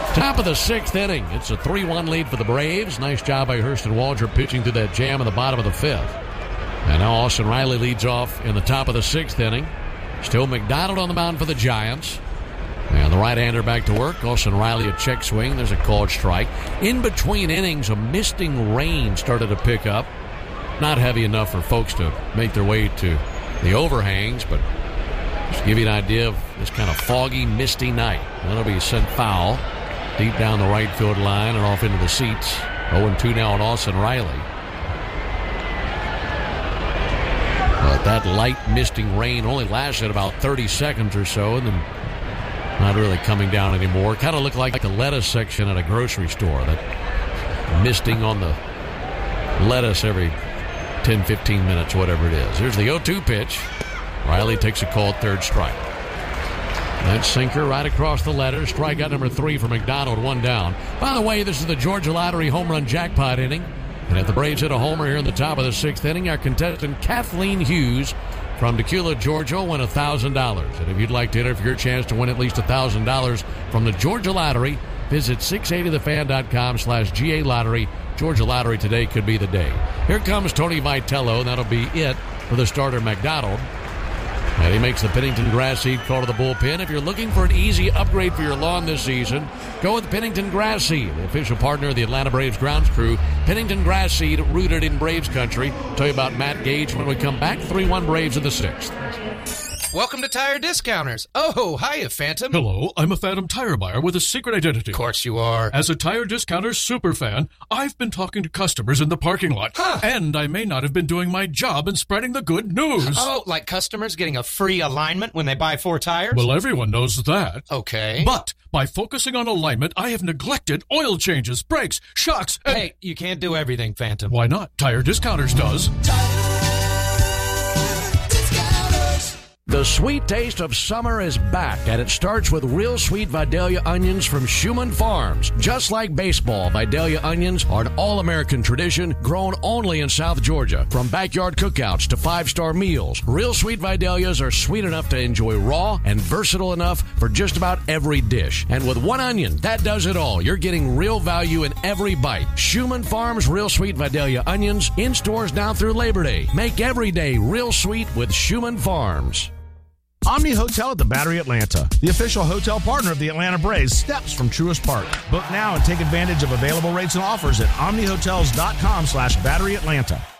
Top of the sixth inning. It's a 3-1 lead for the Braves. Nice job by Hurston Waldrop pitching through that jam in the bottom of the fifth. And now Austin Riley leads off in the top of the sixth inning. Still McDonald on the mound for the Giants. And the right-hander back to work. Austin Riley a check swing. There's a called strike. In between innings, a misting rain started to pick up. Not heavy enough for folks to make their way to the overhangs, but just to give you an idea of this kind of foggy, misty night. That'll be sent foul deep down the right field line and off into the seats. 0-2 now on Austin Riley. But that light misting rain only lasted about 30 seconds or so, and then not really coming down anymore. Kind of looked like the lettuce section at a grocery store. That misting on the lettuce every 10, 15 minutes, whatever it is. Here's the 0-2 pitch. Riley takes a called third strike. That sinker right across the letters. Strikeout number 3 for McDonald, 1 down. By the way, this is the Georgia Lottery home run jackpot inning. And if the Braves hit a homer here in the top of the sixth inning, our contestant Kathleen Hughes from Decula, Georgia, will win $1,000. And if you'd like to enter for your chance to win at least $1,000 from the Georgia Lottery, visit 680thefan.com/GA Lottery. Georgia Lottery today could be the day. Here comes Tony Vitello. That'll be it for the starter McDonald. And he makes the Pennington Grass Seed call to the bullpen. If you're looking for an easy upgrade for your lawn this season, go with Pennington Grass Seed, the official partner of the Atlanta Braves grounds crew. Pennington Grass Seed, rooted in Braves country. Tell you about Matt Gage when we come back. 3-1 Braves in the sixth. Welcome to Tire Discounters. Oh, hiya, Phantom. Hello, I'm a Phantom tire buyer with a secret identity. Of course you are. As a Tire Discounter superfan, I've been talking to customers in the parking lot. Huh. And I may not have been doing my job in spreading the good news. Oh, like customers getting a free alignment when they buy 4 tires? Well, everyone knows that. Okay. But by focusing on alignment, I have neglected oil changes, brakes, shocks, and... Hey, you can't do everything, Phantom. Why not? Tire Discounters does. The sweet taste of summer is back, and it starts with real sweet Vidalia onions from Schumann Farms. Just like baseball, Vidalia onions are an all-American tradition grown only in South Georgia. From backyard cookouts to 5-star meals, real sweet Vidalias are sweet enough to enjoy raw and versatile enough for just about every dish. And with 1 onion, that does it all. You're getting real value in every bite. Schumann Farms Real Sweet Vidalia onions in stores now through Labor Day. Make every day real sweet with Schumann Farms. Omni Hotel at the Battery Atlanta, the official hotel partner of the Atlanta Braves, steps from Truist Park. Book now and take advantage of available rates and offers at omnihotels.com/Battery Atlanta.